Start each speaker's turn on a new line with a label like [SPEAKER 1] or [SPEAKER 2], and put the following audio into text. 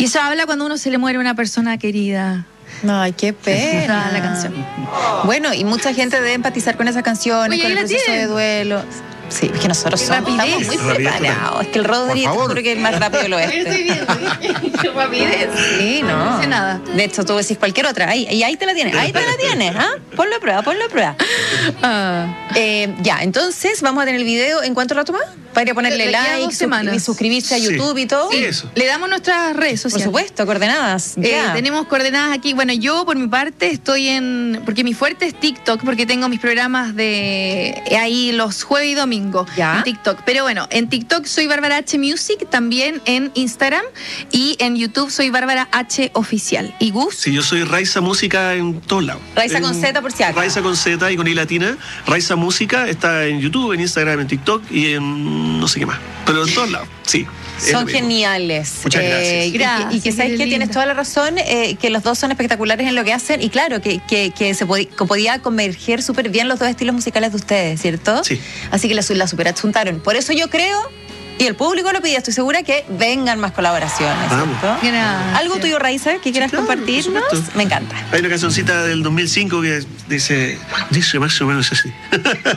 [SPEAKER 1] Y eso habla cuando uno se le muere una persona querida.
[SPEAKER 2] Ay, qué pena
[SPEAKER 1] la canción.
[SPEAKER 2] Bueno, y mucha gente debe empatizar con esas canciones,
[SPEAKER 1] Oye,
[SPEAKER 2] con el proceso de duelo. Sí, es que nosotros estamos muy preparados. Es que el Rodri, creo que es más rápido lo es.
[SPEAKER 1] Estoy viendo. Qué rapidez.
[SPEAKER 2] Sí, no.
[SPEAKER 1] No sé nada.
[SPEAKER 2] De hecho, tú decís cualquier otra. Ahí te la tienes. Ahí te la tienes. ¿Ah? Ponlo a prueba. Ya, entonces vamos a tener el video en cuánto rato más. Para ir a ponerle like y suscribirse a YouTube y todo.
[SPEAKER 1] Sí, eso. Le damos nuestras redes sociales.
[SPEAKER 2] Por supuesto, coordenadas.
[SPEAKER 1] Tenemos coordenadas aquí. Bueno, yo por mi parte estoy porque mi fuerte es TikTok, porque tengo mis programas de ahí los jueves y domingo en TikTok. Pero bueno, en TikTok soy Bárbara H Music, también en Instagram, y en YouTube soy Bárbara H Oficial. ¿Y Gus?
[SPEAKER 3] Sí, yo soy Raiza Música en todos lados.
[SPEAKER 2] Raiza con Z por si acaso.
[SPEAKER 3] Raiza con Z y con I latina. Raiza Música está en YouTube, en Instagram, en TikTok y en no sé qué más. Pero en todos lados, sí.
[SPEAKER 2] Son geniales.
[SPEAKER 3] Muchas gracias.
[SPEAKER 2] Y que sabes que tienes toda la razón, que los dos son espectaculares en lo que hacen. Y claro, que se podía converger súper bien los dos estilos musicales de ustedes, ¿cierto?
[SPEAKER 3] Sí.
[SPEAKER 2] Así que la super adjuntaron. Por eso yo creo, y el público lo pide, estoy segura que vengan más colaboraciones.
[SPEAKER 1] Gracias.
[SPEAKER 2] ¿Algo tuyo, Raiza, que quieras compartirnos? Me encanta.
[SPEAKER 3] Hay una cancioncita del 2005 que dice más o menos así.